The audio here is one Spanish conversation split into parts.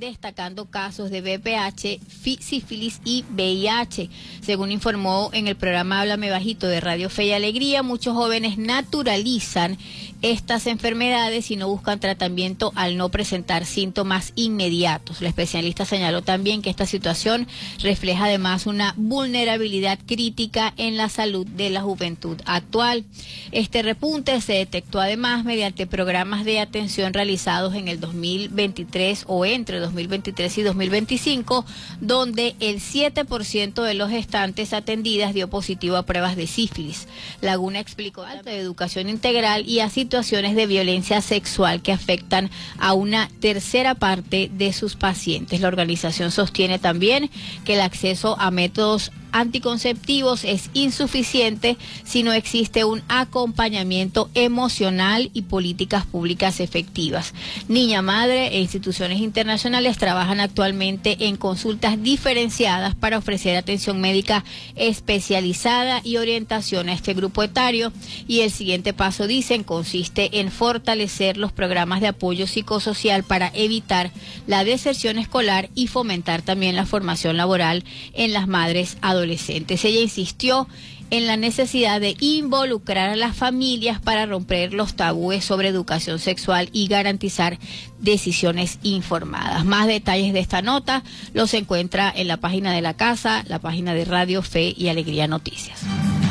destacando casos de VPH, sífilis y VIH. Según informó en el programa Háblame Bajito de Radio Fe y Alegría, muchos jóvenes naturalizan estas enfermedades y no buscan tratamiento al no presentar síntomas inmediatos. La especialista señaló también que esta situación refleja además una vulnerabilidad crítica en la salud de la juventud actual. Este repunte se detectó además mediante programas de atención realizados en el 2023 o entre 2023 y 2025, donde el 7% de los gestantes atendidas dio positivo a pruebas de sífilis. Laguna explicó falta de educación integral y a situaciones de violencia sexual que afectan a una tercera parte de sus pacientes. La organización sostiene también que el acceso a métodos anticonceptivos es insuficiente si no existe un acompañamiento emocional y políticas públicas efectivas. Niña Madre e instituciones internacionales trabajan actualmente en consultas diferenciadas para ofrecer atención médica especializada y orientación a este grupo etario, y el siguiente paso, dicen, consiste en fortalecer los programas de apoyo psicosocial para evitar la deserción escolar y fomentar también la formación laboral en las madres adolescentes. Ella insistió en la necesidad de involucrar a las familias para romper los tabúes sobre educación sexual y garantizar decisiones informadas. Más detalles de esta nota los encuentra en la página de la casa, la página de Radio Fe y Alegría Noticias.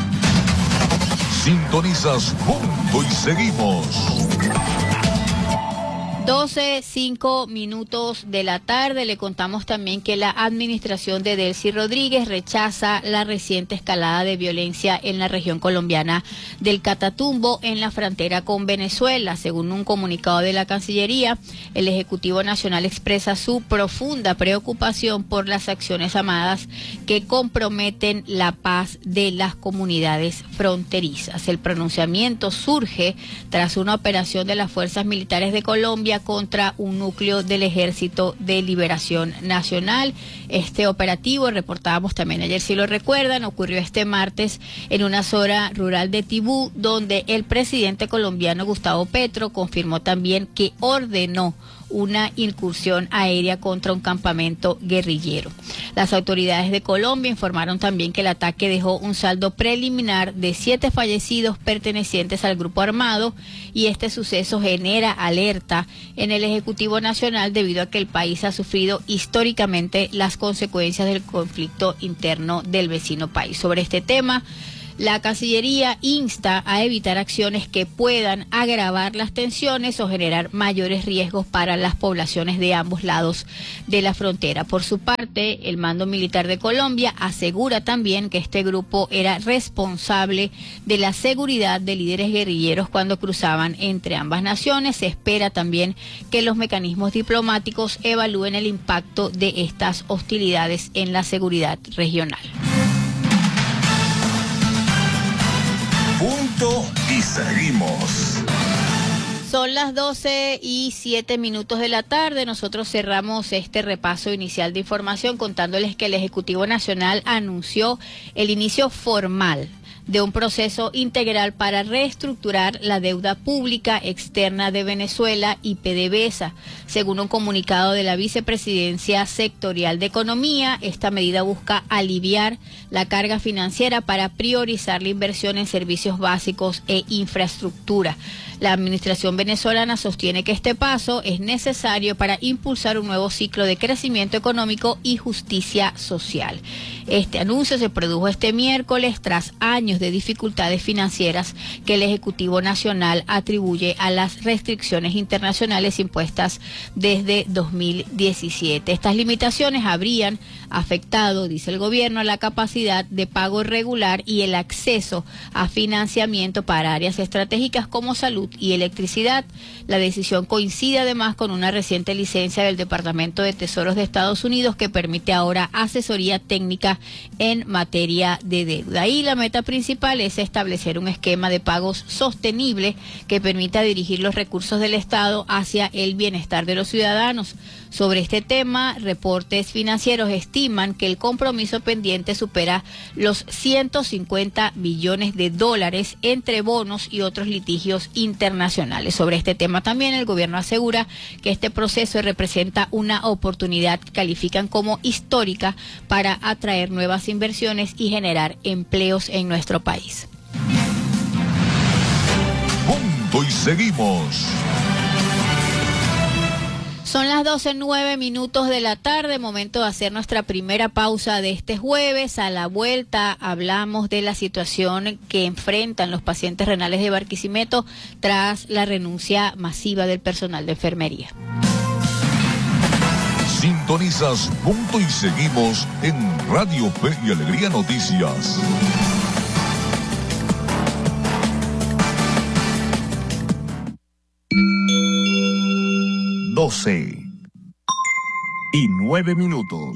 Sintonizas Punto y seguimos. 12:05 de la tarde. Le contamos también que la administración de Delcy Rodríguez rechaza la reciente escalada de violencia en la región colombiana del Catatumbo, en la frontera con Venezuela. Según un comunicado de la Cancillería, el Ejecutivo Nacional expresa su profunda preocupación por las acciones armadas que comprometen la paz de las comunidades fronterizas. El pronunciamiento surge tras una operación de las fuerzas militares de Colombia contra un núcleo del Ejército de Liberación Nacional. Este operativo, reportábamos también ayer, si lo recuerdan, ocurrió este martes en una zona rural de Tibú, donde el presidente colombiano Gustavo Petro confirmó también que ordenó una incursión aérea contra un campamento guerrillero. Las autoridades de Colombia informaron también que el ataque dejó un saldo preliminar de 7 fallecidos pertenecientes al grupo armado, y este suceso genera alerta en el Ejecutivo Nacional debido a que el país ha sufrido históricamente las consecuencias del conflicto interno del vecino país. Sobre este tema, la Cancillería insta a evitar acciones que puedan agravar las tensiones o generar mayores riesgos para las poblaciones de ambos lados de la frontera. Por su parte, el Mando Militar de Colombia asegura también que este grupo era responsable de la seguridad de líderes guerrilleros cuando cruzaban entre ambas naciones. Se espera también que los mecanismos diplomáticos evalúen el impacto de estas hostilidades en la seguridad regional. Punto y seguimos. Son las 12:07 de la tarde. Nosotros cerramos este repaso inicial de información contándoles que el Ejecutivo Nacional anunció el inicio formal de un proceso integral para reestructurar la deuda pública externa de Venezuela y PDVSA. Según un comunicado de la Vicepresidencia Sectorial de Economía, esta medida busca aliviar la carga financiera para priorizar la inversión en servicios básicos e infraestructura. La administración venezolana sostiene que este paso es necesario para impulsar un nuevo ciclo de crecimiento económico y justicia social. Este anuncio se produjo este miércoles tras años de dificultades financieras que el Ejecutivo Nacional atribuye a las restricciones internacionales impuestas desde 2017. Estas limitaciones habrían afectado, dice el gobierno, la capacidad de pago regular y el acceso a financiamiento para áreas estratégicas como salud y electricidad. La decisión coincide además con una reciente licencia del Departamento de Tesoros de Estados Unidos que permite ahora asesoría técnica en materia de deuda. Y la meta principal es establecer un esquema de pagos sostenible que permita dirigir los recursos del Estado hacia el bienestar de los ciudadanos. Sobre este tema, reportes financieros estiman que el compromiso pendiente supera los $150 billones entre bonos y otros litigios internacionales internacionales. Sobre este tema también el gobierno asegura que este proceso representa una oportunidad que califican como histórica para atraer nuevas inversiones y generar empleos en nuestro país. Punto y seguimos. Son las 12:09 de la tarde, momento de hacer nuestra primera pausa de este jueves. A la vuelta hablamos de la situación que enfrentan los pacientes renales de Barquisimeto tras la renuncia masiva del personal de enfermería. Sintonizas Punto y Seguimos en Radio Fe y Alegría Noticias. 12:09.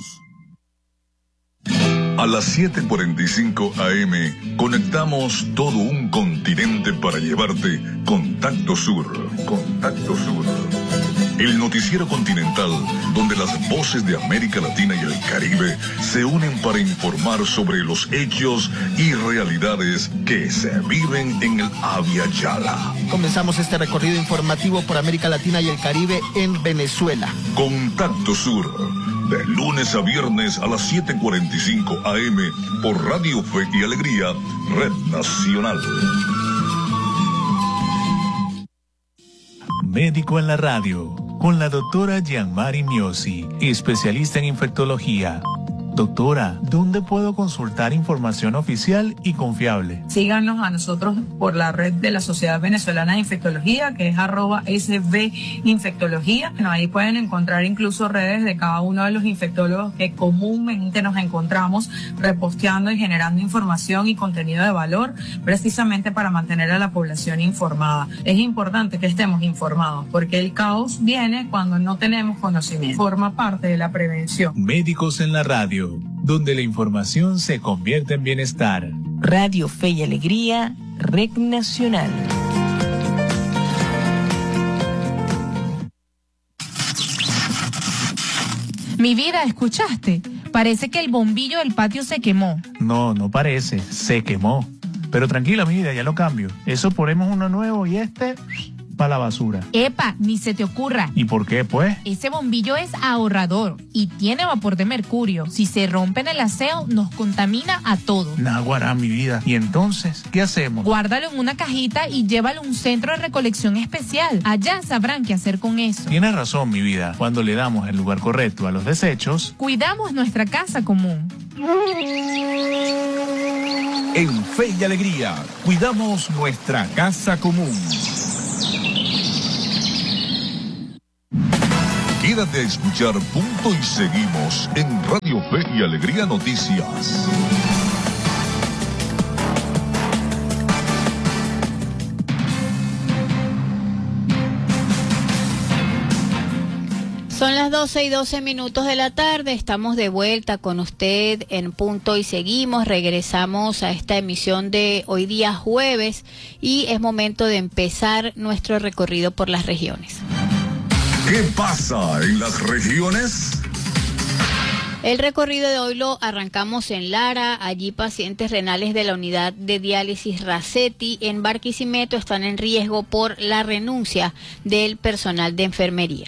A las 7:45 AM conectamos todo un continente para llevarte Contacto Sur. Contacto Sur. El noticiero continental donde las voces de América Latina y el Caribe se unen para informar sobre los hechos y realidades que se viven en el Abya Yala. Comenzamos este recorrido informativo por América Latina y el Caribe en Venezuela. Contacto Sur, de lunes a viernes a las 7:45 AM por Radio Fe y Alegría, Red Nacional. Médico en la radio, con la doctora Gianmari Miosi, especialista en infectología. Doctora, ¿dónde puedo consultar información oficial y confiable? Síganos a nosotros por la red de la Sociedad Venezolana de Infectología, que es @SVinfectología. Bueno, ahí pueden encontrar incluso redes de cada uno de los infectólogos que comúnmente nos encontramos reposteando y generando información y contenido de valor, precisamente para mantener a la población informada. Es importante que estemos informados, porque el caos viene cuando no tenemos conocimiento. Forma parte de la prevención. Médicos en la radio, donde la información se convierte en bienestar. Radio Fe y Alegría, Red Nacional. Mi vida, ¿escuchaste? Parece que el bombillo del patio se quemó. No, no parece, se quemó. Pero tranquila, mi vida, ya lo cambio. Eso ponemos uno nuevo y para la basura. Epa, ni se te ocurra. ¿Y por qué, pues? Ese bombillo es ahorrador y tiene vapor de mercurio. Si se rompe en el aseo, nos contamina a todos. Naguará, mi vida. ¿Y entonces qué hacemos? Guárdalo en una cajita y llévalo a un centro de recolección especial. Allá sabrán qué hacer con eso. Tienes razón, mi vida. Cuando le damos el lugar correcto a los desechos, cuidamos nuestra casa común. En Fe y Alegría, cuidamos nuestra casa común. Quédate a escuchar Punto y Seguimos en Radio Fe y Alegría Noticias. Son las 12:12 de la tarde, estamos de vuelta con usted en Punto y Seguimos, regresamos a esta emisión de hoy día jueves y es momento de empezar nuestro recorrido por las regiones. ¿Qué pasa en las regiones? El recorrido de hoy lo arrancamos en Lara. Allí pacientes renales de la unidad de diálisis Racetti en Barquisimeto están en riesgo por la renuncia del personal de enfermería.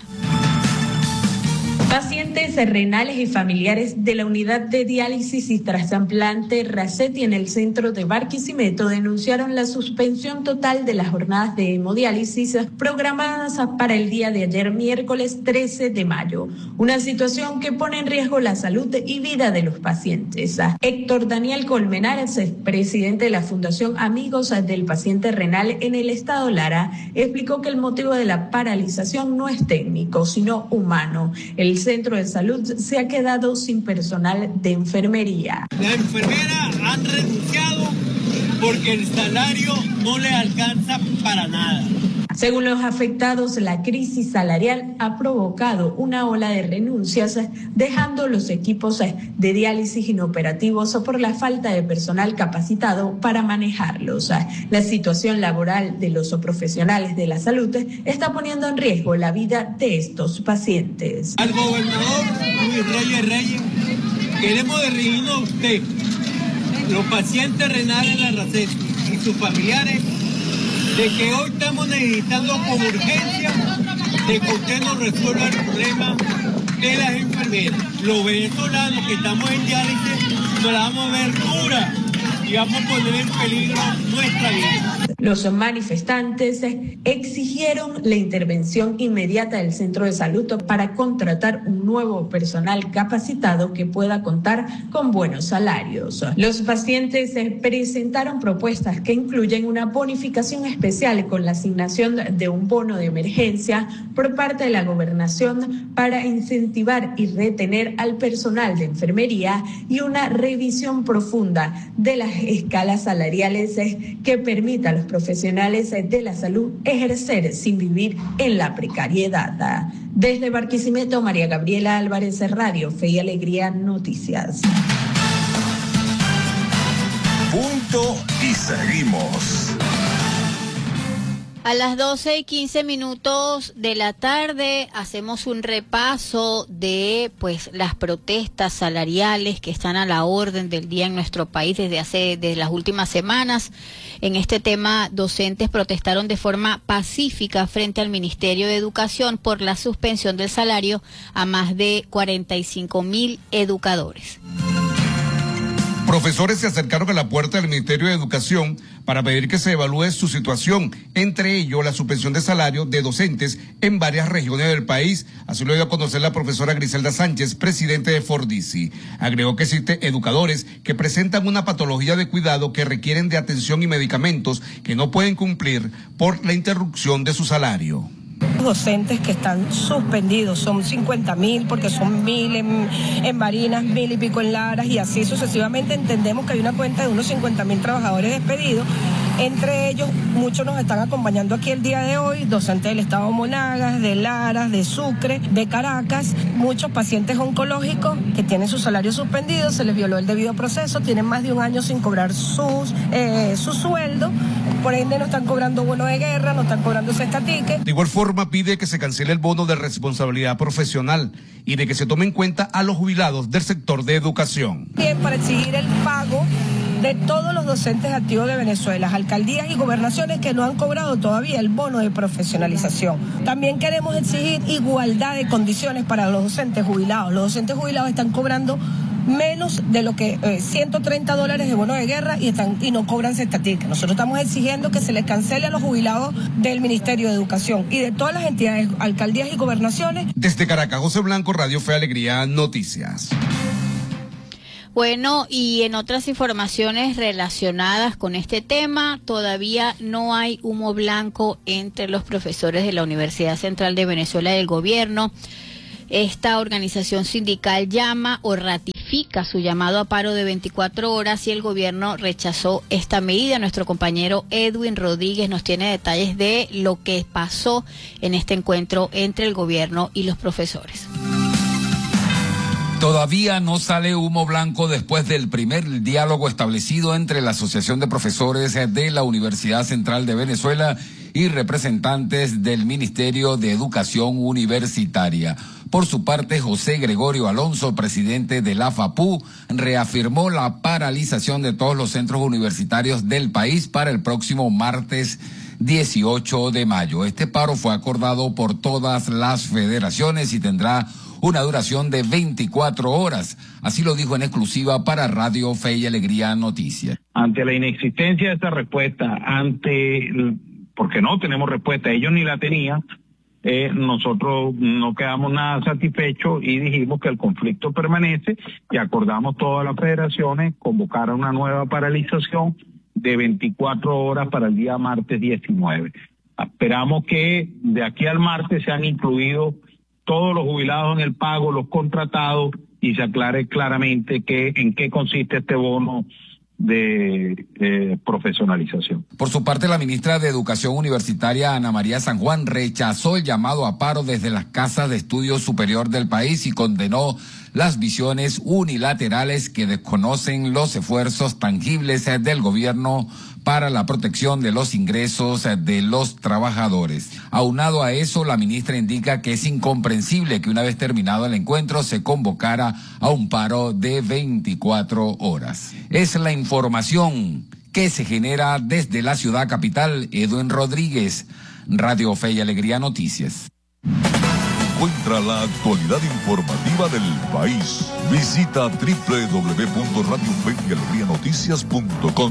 Pacientes renales y familiares de la unidad de diálisis y trasplante Racetti en el centro de Barquisimeto denunciaron la suspensión total de las jornadas de hemodiálisis programadas para el día de ayer, miércoles 13 de mayo. Una situación que pone en riesgo la salud y vida de los pacientes. Héctor Daniel Colmenares, presidente de la Fundación Amigos del Paciente Renal en el estado Lara, explicó que el motivo de la paralización no es técnico, sino humano. El centro de salud se ha quedado sin personal de enfermería. Las enfermeras han renunciado porque el salario no les alcanza para nada. Según los afectados, la crisis salarial ha provocado una ola de renuncias, dejando los equipos de diálisis inoperativos por la falta de personal capacitado para manejarlos. La situación laboral de los profesionales de la salud está poniendo en riesgo la vida de estos pacientes. Al gobernador Luis Reyes, queremos dirigirnos a usted, los pacientes renales de la Racetti y sus familiares, de que hoy estamos necesitando con urgencia de que usted nos resuelva el problema de las enfermeras. Los venezolanos que estamos en diálisis nos la vamos a ver dura y vamos a poner en peligro nuestra vida. Los manifestantes exigieron la intervención inmediata del centro de salud para contratar un nuevo personal capacitado que pueda contar con buenos salarios. Los pacientes presentaron propuestas que incluyen una bonificación especial con la asignación de un bono de emergencia por parte de la gobernación para incentivar y retener al personal de enfermería y una revisión profunda de las escalas salariales que permita a los profesionales de la salud ejercer sin vivir en la precariedad. Desde Barquisimeto, María Gabriela Álvarez, Radio Fe y Alegría Noticias. Punto y seguimos. A las 12:15 de la tarde hacemos un repaso de las protestas salariales que están a la orden del día en nuestro país desde las últimas semanas. En este tema, docentes protestaron de forma pacífica frente al Ministerio de Educación por la suspensión del salario a más de 45.000 educadores. Profesores se acercaron a la puerta del Ministerio de Educación para pedir que se evalúe su situación, entre ellos la suspensión de salario de docentes en varias regiones del país. Así lo dio a conocer la profesora Griselda Sánchez, presidente de Fordisi. Agregó que existen educadores que presentan una patología de cuidado que requieren de atención y medicamentos que no pueden cumplir por la interrupción de su salario. Docentes que están suspendidos, son 50.000 porque son 1.000 en Barinas, 1.000 y pico en Laras y así sucesivamente. Entendemos que hay una cuenta de unos 50.000 trabajadores despedidos. Entre ellos, muchos nos están acompañando aquí el día de hoy, docentes del Estado de Monagas, de Laras, de Sucre, de Caracas, muchos pacientes oncológicos que tienen su salario suspendido, se les violó el debido proceso, tienen más de un año sin cobrar su sueldo, por ende no están cobrando bono de guerra, no están cobrando cesta ticket. De igual forma pide que se cancele el bono de responsabilidad profesional y de que se tome en cuenta a los jubilados del sector de educación. Bien, para exigir el pago de todos los docentes activos de Venezuela, alcaldías y gobernaciones que no han cobrado todavía el bono de profesionalización. También queremos exigir igualdad de condiciones para los docentes jubilados. Los docentes jubilados están cobrando menos de lo que $130 de bono de guerra y no cobran cesta ticket. Nosotros estamos exigiendo que se les cancele a los jubilados del Ministerio de Educación y de todas las entidades, alcaldías y gobernaciones. Desde Caracas, José Blanco, Radio Fe Alegría Noticias. Bueno, y en otras informaciones relacionadas con este tema, todavía no hay humo blanco entre los profesores de la Universidad Central de Venezuela y el gobierno. Esta organización sindical llama o ratifica su llamado a paro de 24 horas y el gobierno rechazó esta medida. Nuestro compañero Edwin Rodríguez nos tiene detalles de lo que pasó en este encuentro entre el gobierno y los profesores. Todavía no sale humo blanco después del primer diálogo establecido entre la Asociación de Profesores de la Universidad Central de Venezuela y representantes del Ministerio de Educación Universitaria. Por su parte, José Gregorio Alonso, presidente de la FAPU, reafirmó la paralización de todos los centros universitarios del país para el próximo martes 18 de mayo. Este paro fue acordado por todas las federaciones y tendrá una duración de 24 horas. Así lo dijo en exclusiva para Radio Fe y Alegría Noticias. Ante la inexistencia de esta respuesta, porque no tenemos respuesta, ellos ni la tenían, nosotros no quedamos nada satisfechos y dijimos que el conflicto permanece y acordamos todas las federaciones convocar a una nueva paralización de 24 horas para el día martes 19. Esperamos que de aquí al martes sean incluidos todos los jubilados en el pago, los contratados, y se aclare claramente en qué consiste este bono de profesionalización. Por su parte, la ministra de Educación Universitaria, Ana María San Juan, rechazó el llamado a paro desde las casas de estudio superior del país y condenó las visiones unilaterales que desconocen los esfuerzos tangibles del gobierno para la protección de los ingresos de los trabajadores. Aunado a eso, la ministra indica que es incomprensible que una vez terminado el encuentro se convocara a un paro de 24 horas. Es la información que se genera desde la ciudad capital. Edwin Rodríguez, Radio Fe y Alegría Noticias. Encuentra la actualidad informativa del país. Visita www.radiofeyalegrianoticias.com.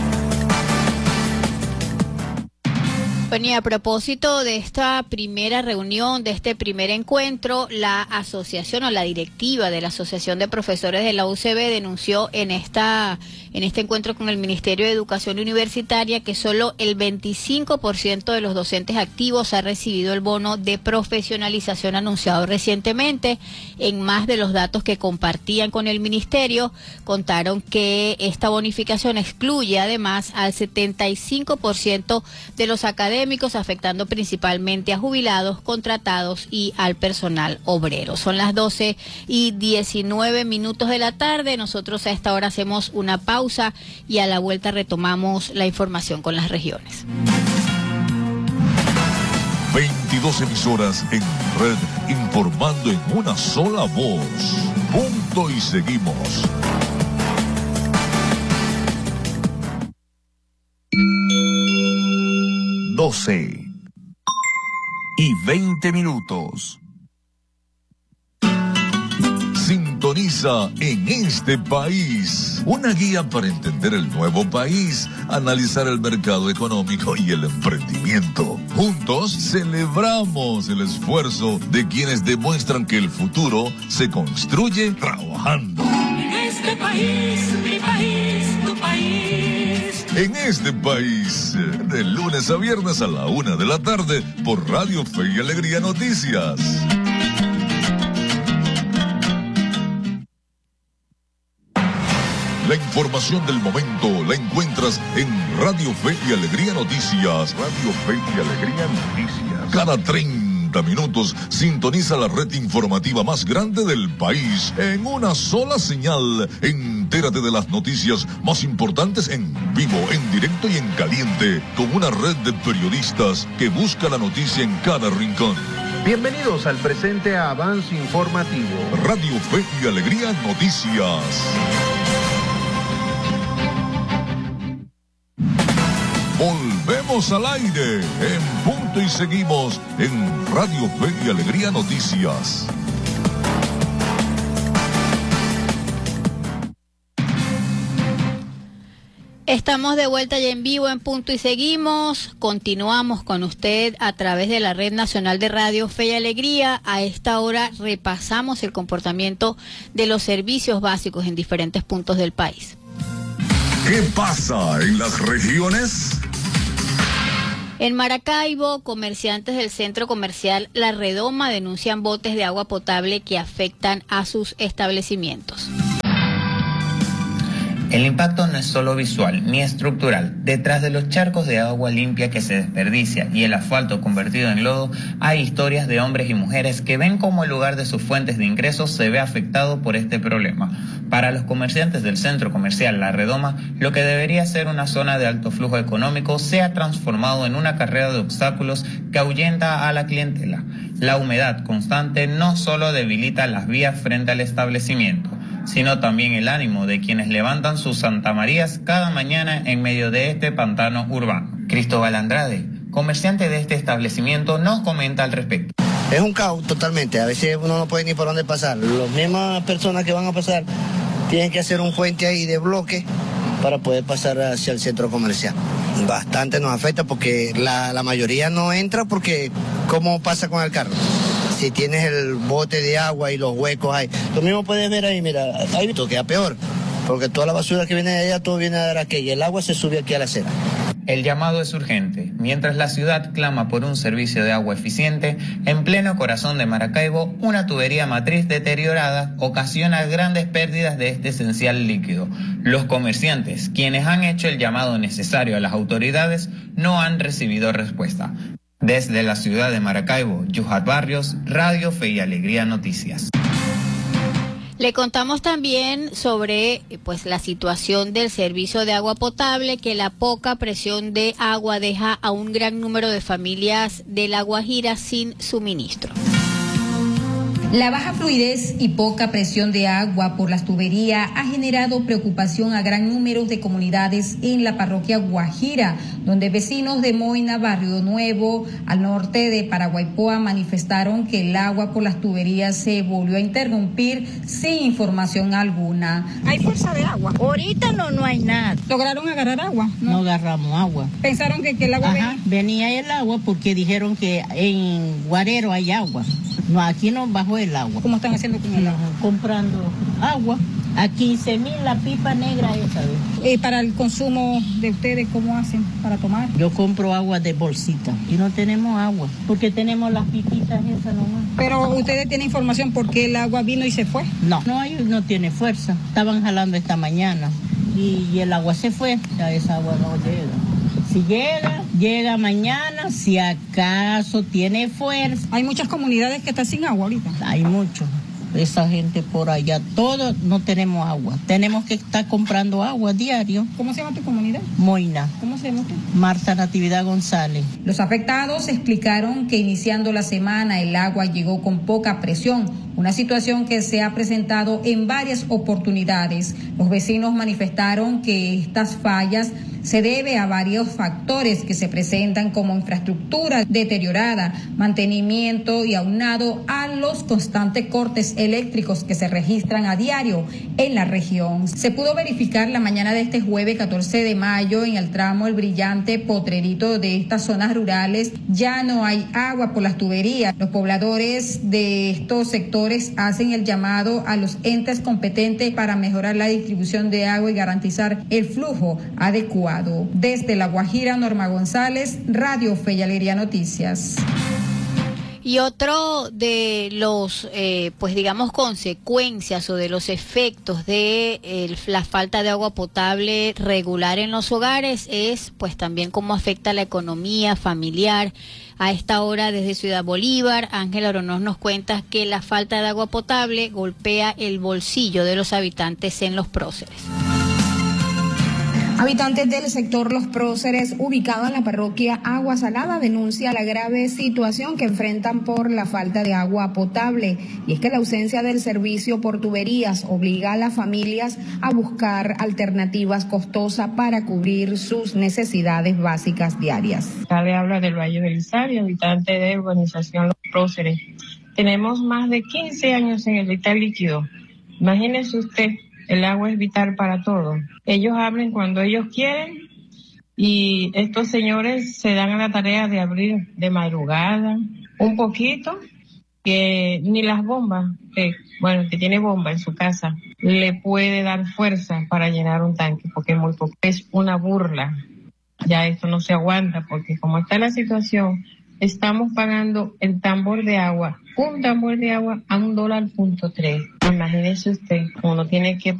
Bueno, y a propósito de esta primera reunión, de este primer encuentro, la asociación o la directiva de la Asociación de Profesores de la UCB denunció en este encuentro con el Ministerio de Educación Universitaria que solo el 25% de los docentes activos ha recibido el bono de profesionalización anunciado recientemente. En más de los datos que compartían con el Ministerio, contaron que esta bonificación excluye además al 75% de los académicos, afectando principalmente a jubilados, contratados y al personal obrero. Son las 12:19 de la tarde. Nosotros a esta hora hacemos una pausa y a la vuelta retomamos la información con las regiones. 22 emisoras en red informando en una sola voz. Punto y seguimos. 12:20. Sintoniza En este País, una guía para entender el nuevo país, analizar el mercado económico y el emprendimiento. Juntos celebramos el esfuerzo de quienes demuestran que el futuro se construye trabajando. En este país, mi país, tu país. En este país, de lunes a viernes a la 1 de la tarde por Radio Fe y Alegría Noticias. La información del momento la encuentras en Radio Fe y Alegría Noticias. Radio Fe y Alegría Noticias. Cada 30 minutos sintoniza la red informativa más grande del país en una sola señal. Entérate de las noticias más importantes en vivo, en directo y en caliente, con una red de periodistas que busca la noticia en cada rincón. Bienvenidos al presente avance informativo. Radio Fe y Alegría Noticias. Volvemos al aire en punto y seguimos en Radio Fe y Alegría Noticias. Estamos de vuelta ya en vivo en punto y seguimos. Continuamos con usted a través de la Red Nacional de Radio Fe y Alegría. A esta hora repasamos el comportamiento de los servicios básicos en diferentes puntos del país. ¿Qué pasa en las regiones? En Maracaibo, comerciantes del centro comercial La Redoma denuncian botes de agua potable que afectan a sus establecimientos. El impacto no es solo visual ni estructural. Detrás de los charcos de agua limpia que se desperdicia y el asfalto convertido en lodo, hay historias de hombres y mujeres que ven cómo el lugar de sus fuentes de ingresos se ve afectado por este problema. Para los comerciantes del centro comercial La Redoma, lo que debería ser una zona de alto flujo económico se ha transformado en una carrera de obstáculos que ahuyenta a la clientela. La humedad constante no solo debilita las vías frente al establecimiento, sino también el ánimo de quienes levantan sus santamarías cada mañana en medio de este pantano urbano. Cristóbal Andrade, comerciante de este establecimiento, nos comenta al respecto. Es un caos totalmente, a veces uno no puede ni por dónde pasar. Las mismas personas que van a pasar tienen que hacer un puente ahí de bloque para poder pasar hacia el centro comercial. Bastante nos afecta porque la mayoría no entra porque ¿cómo pasa con el carro? Si tienes el bote de agua y los huecos ahí, tú mismo puedes ver ahí, mira, ahí queda peor, porque toda la basura que viene de allá, todo viene a dar aquí y el agua se sube aquí a la acera. El llamado es urgente. Mientras la ciudad clama por un servicio de agua eficiente, en pleno corazón de Maracaibo, una tubería matriz deteriorada ocasiona grandes pérdidas de este esencial líquido. Los comerciantes, quienes han hecho el llamado necesario a las autoridades, no han recibido respuesta. Desde la ciudad de Maracaibo, Yuhat Barrios, Radio Fe y Alegría Noticias. Le contamos también sobre la situación del servicio de agua potable, que la poca presión de agua deja a un gran número de familias de La Guajira sin suministro. La baja fluidez y poca presión de agua por las tuberías ha generado preocupación a gran número de comunidades en la parroquia Guajira, donde vecinos de Moina, Barrio Nuevo, al norte de Paraguaypoa, manifestaron que el agua por las tuberías se volvió a interrumpir sin información alguna. ¿Hay fuerza de agua? Ahorita no hay nada. ¿Lograron agarrar agua? No agarramos agua. ¿Pensaron que el agua venía el agua porque dijeron que en Guarero hay agua. No, aquí no bajó el agua. ¿Cómo están haciendo con el agua? Comprando agua. A 15,000 la pipa negra esa vez. Para el consumo de ustedes, ¿cómo hacen para tomar? Yo compro agua de bolsita y no tenemos agua porque tenemos las pipitas esas nomás. Pero ustedes tienen información por qué el agua vino y se fue. No tiene fuerza. Estaban jalando esta mañana y el agua se fue. Ya esa agua no llega. Si llega mañana, si acaso tiene fuerza. Hay muchas comunidades que están sin agua ahorita. Hay muchos. Esa gente por allá, todos no tenemos agua. Tenemos que estar comprando agua diario. ¿Cómo se llama tu comunidad? Moina. ¿Cómo se llama usted? Marta Natividad González. Los afectados explicaron que iniciando la semana el agua llegó con poca presión, una situación que se ha presentado en varias oportunidades. Los vecinos manifestaron que estas fallas se debe a varios factores que se presentan como infraestructura deteriorada, mantenimiento y aunado a los constantes cortes eléctricos que se registran a diario en la región. Se pudo verificar la mañana de este jueves 14 de mayo en el tramo El Brillante Potrerito de estas zonas rurales. Ya no hay agua por las tuberías. Los pobladores de estos sectores hacen el llamado a los entes competentes para mejorar la distribución de agua y garantizar el flujo adecuado. Desde La Guajira, Norma González, Radio Fe y Alegría Noticias. Y otro de los, consecuencias o de los efectos de la falta de agua potable regular en los hogares es, pues, también cómo afecta la economía familiar. A esta hora, desde Ciudad Bolívar, Ángela Oronoz nos cuenta que la falta de agua potable golpea el bolsillo de los habitantes en Los Próceres. Habitantes del sector Los Próceres, ubicado en la parroquia Agua Salada, denuncia la grave situación que enfrentan por la falta de agua potable. Y es que la ausencia del servicio por tuberías obliga a las familias a buscar alternativas costosas para cubrir sus necesidades básicas diarias. Le habla del Valle del Isario, habitante de urbanización Los Próceres. Tenemos más de 15 años en el vital líquido. Imagínese usted. El agua es vital para todo. Ellos abren cuando ellos quieren y estos señores se dan a la tarea de abrir de madrugada un poquito, que ni las bombas, que tiene bomba en su casa, le puede dar fuerza para llenar un tanque, porque es una burla. Ya esto no se aguanta, porque como está la situación, estamos pagando el tambor de agua, un tambor de agua a $1.3. Imagínese usted, uno tiene que